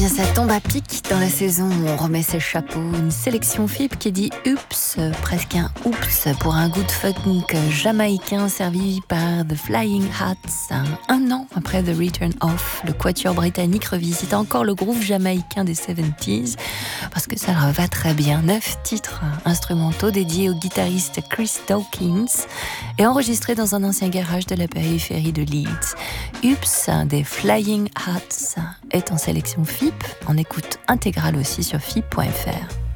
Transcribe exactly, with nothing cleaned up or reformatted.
Ça tombe à pic dans la saison où on remet ses chapeaux. Une sélection F I P qui dit oups, presque un oups pour un good funk jamaïcain servi par The Flying Hats. Un an après The Return Of, le quatuor britannique revisite encore le groove jamaïcain des soixante-dix parce que ça leur va très bien. Neuf titres instrumentaux dédiés au guitariste Chris Dawkins et enregistrés dans un ancien garage de la périphérie de Leeds. Ups des Flying Hats est en sélection F I P, en écoute intégrale aussi sur F I P point F R.